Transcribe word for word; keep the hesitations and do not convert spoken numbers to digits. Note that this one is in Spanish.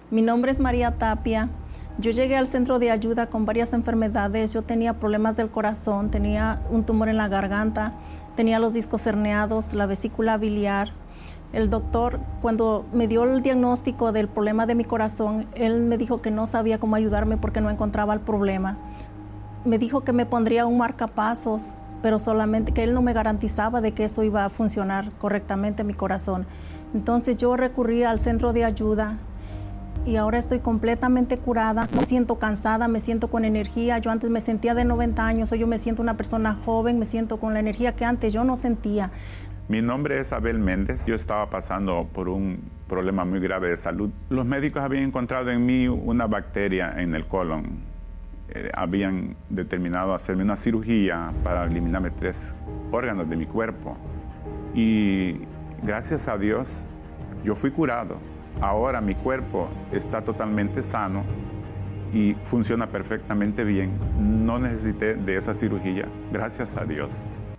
Mi nombre es María Tapia. Yo llegué al centro de ayuda con varias enfermedades. Yo tenía problemas del corazón, tenía un tumor en la garganta, tenía los discos herniados, la vesícula biliar. El doctor, cuando me dio el diagnóstico del problema de mi corazón, él me dijo que no sabía cómo ayudarme porque no encontraba el problema. Me dijo que me pondría un marcapasos, pero solamente que él no me garantizaba de que eso iba a funcionar correctamente mi corazón. Entonces yo recurrí al centro de ayuda y ahora estoy completamente curada. Me siento cansada, me siento con energía. Yo antes me sentía de noventa años, hoy yo me siento una persona joven, me siento con la energía que antes yo no sentía. Mi nombre es Abel Méndez. Yo estaba pasando por un problema muy grave de salud. Los médicos habían encontrado en mí una bacteria en el colon. Eh, habían determinado hacerme una cirugía para eliminarme tres órganos de mi cuerpo. Y gracias a Dios, yo fui curado. Ahora mi cuerpo está totalmente sano y funciona perfectamente bien. No necesité de esa cirugía, gracias a Dios.